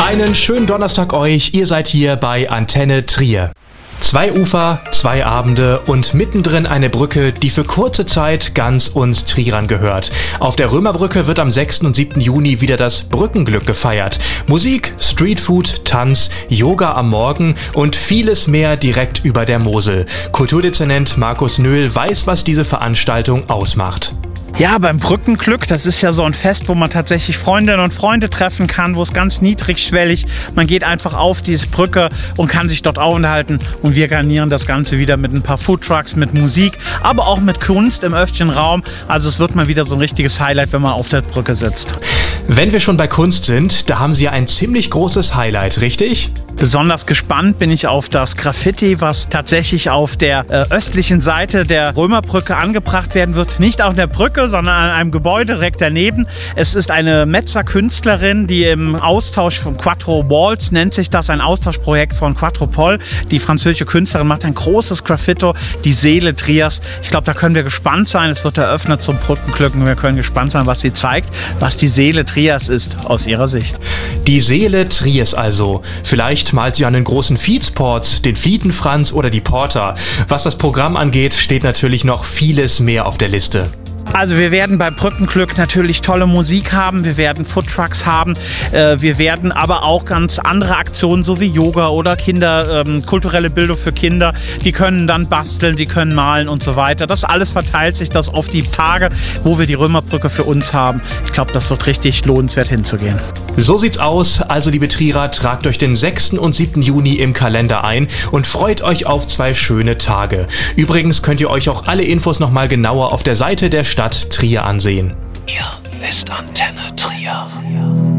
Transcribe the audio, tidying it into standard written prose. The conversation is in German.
Einen schönen Donnerstag euch, ihr seid hier bei Antenne Trier. 2 Ufer, 2 Abende und mittendrin eine Brücke, die für kurze Zeit ganz uns Trierern gehört. Auf der Römerbrücke wird am 6. und 7. Juni wieder das Brückenglück gefeiert. Musik, Streetfood, Tanz, Yoga am Morgen und vieles mehr direkt über der Mosel. Kulturdezernent Markus Nöhl weiß, was diese Veranstaltung ausmacht. Ja, beim Brückenglück, das ist ja so ein Fest, wo man tatsächlich Freundinnen und Freunde treffen kann, wo es ganz niedrigschwellig, man geht einfach auf diese Brücke und kann sich dort aufhalten und wir garnieren das Ganze wieder mit ein paar Foodtrucks, mit Musik, aber auch mit Kunst im öffentlichen Raum. Also es wird mal wieder so ein richtiges Highlight, wenn man auf der Brücke sitzt. Wenn wir schon bei Kunst sind, da haben Sie ein ziemlich großes Highlight, richtig? Besonders gespannt bin ich auf das Graffiti, was tatsächlich auf der östlichen Seite der Römerbrücke angebracht werden wird. Nicht auf der Brücke, sondern an einem Gebäude direkt daneben. Es ist eine Metzer Künstlerin, die im Austausch von Quattro Walls, nennt sich das, ein Austauschprojekt von Quattropoll. Die französische Künstlerin macht ein großes Graffito, die Seele Triers. Ich glaube, da können wir gespannt sein. Es wird eröffnet zum Brückenglück und wir können gespannt sein, was sie zeigt, was die Seele Triers ist aus ihrer Sicht. Die Seele Triers also. Vielleicht malt sie an den großen Viehsports, den Flietenfranz oder die Porter. Was das Programm angeht, steht natürlich noch vieles mehr auf der Liste. Also wir werden bei Brückenglück natürlich tolle Musik haben, wir werden Foodtrucks haben, wir werden aber auch ganz andere Aktionen, so wie Yoga oder kulturelle Bildung für Kinder, die können dann basteln, die können malen und so weiter. Das alles verteilt sich das auf die Tage, wo wir die Römerbrücke für uns haben. Ich glaube, das wird richtig lohnenswert hinzugehen. So sieht's aus, also liebe Trierer, tragt euch den 6. und 7. Juni im Kalender ein und freut euch auf 2 schöne Tage. Übrigens könnt ihr euch auch alle Infos nochmal genauer auf der Seite der Stadt Trier ansehen. Hier ist Antenne Trier.